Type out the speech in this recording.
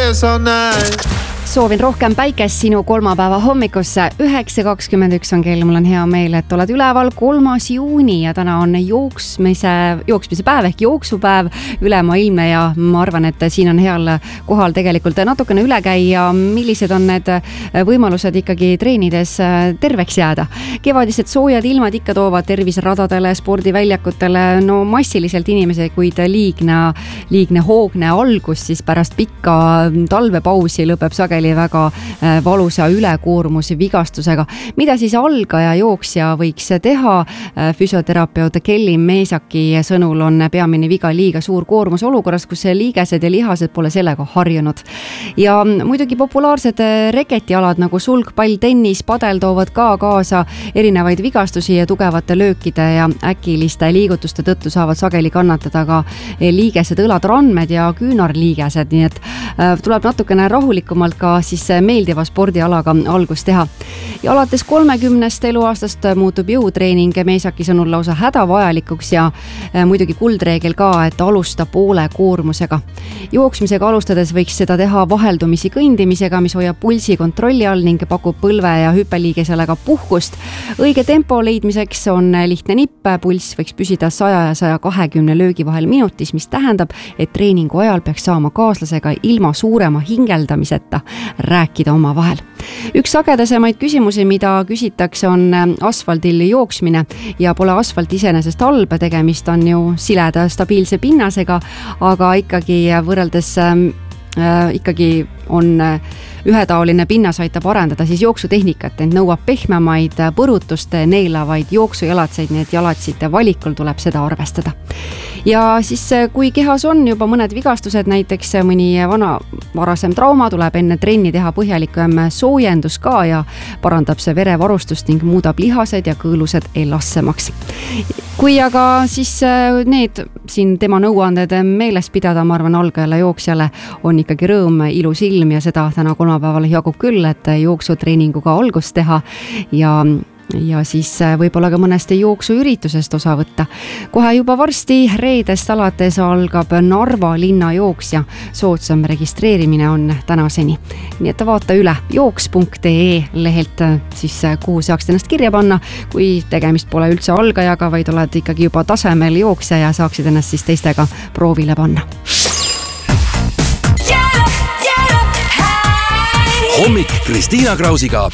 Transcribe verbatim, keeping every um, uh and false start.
sa näed. Soovin rohkem päikest sinu kolmapäeva hommikusse. üheksa kakskümmend üks on kell, mul on hea meel, et oled üleval. Kolmas juuni ja täna on jooksmise, jooksmise päev ehk jooksupäev ülemaailmne ja ma arvan, et siin on heal kohal tegelikult natukene üle käia, millised on need võimalused ikkagi treenides terveks jääda. Kevadised soojad ilmad ikka toovad terviseradadele, spordiväljakutele, no massiliselt inimesi, kuid liigne, liigne hoogne algus siis pärast pikka talvepausi lõpeb sageli väga valusa ülekoormuse vigastusega. Mida siis algaja jooksja võiks teha? Füsioterapeut Kelly Meesaki sõnul on peamine viga liiga suur koormus olukorras, kus liigesed ja lihased pole sellega harjunud. Ja muidugi populaarsed reketialad nagu sulgpall, tennis, padel toovad ka kaasa erinevaid vigastusi ja tugevate löökide ja äkiliste liigutuste tõttu saavad sageli kannatada ka liigesed, õlad, randmed ja küünarliigesed, nii et tuleb natukene rahulikumalt ka siis meeldiva spordialaga algust teha. Ja alates kolmekümnest eluaastast muutub jõutreening Meesaki sõnul lausa hädavajalikuks ja muidugi kuldreegel ka, et alusta poole koormusega. Jooksmisega alustades võiks seda teha vaheldumisi kõndimisega, mis hoiab pulsi kontrolli all ning pakub põlve ja hüppeliigesele ka puhkust. Õige tempo leidmiseks on lihtne nipp, pulss võiks püsida saja ja saja kahekümne löögi vahel minutis, mis tähendab, et treeningu ajal peaks saama kaaslasega ilma suurema hingeldamiseta rääkida oma vahel. Üks sagedasemaid küsimusi, mida küsitakse, on asfaldil jooksmine ja pole asfalt iseenesest halb, tegemist on ju sileda stabiilse pinnasega, aga ikkagi võrreldes äh, ikkagi on ühetaoline pinnas aitab arendada siis jooksutehnikat, ent nõuab pehmemaid põrutust neelavaid jooksujalatseid, nii et jalatsite valikul tuleb seda arvestada. Ja siis kui kehas on juba mõned vigastused, näiteks mõni vana varasem trauma, tuleb enne trenni teha põhjalikum soojendus ka ja parandab see verevarustust ning muudab lihased ja kõõlused elassemaks. Kui aga siis need siin tema nõuanded meeles pidada, ma arvan, algajale jooksjale on ikkagi rõõm, ilus ilm ja seda täna kolmapäeval jagub küll, et jooksutreeninguga algust teha ja ja siis võib-olla ka mõnest jooksuüritusest osa võtta. Kohe juba varsti reedest alates algab Narva linna jooksja. Soodsam registreerimine on tänaseni. Nii et vaata üle jooks punkt ee lehelt, siis kuhu saaks ennast kirja panna, kui tegemist pole üldse algajaga, vaid oled ikkagi juba tasemel jooksja ja saaksid ennast siis teistega proovile panna. Hommik Kristiina Krausiga